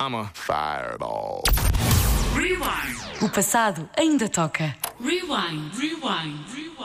I'm a fireball. Rewind. O passado ainda toca. Rewind. Rewind. Rewind.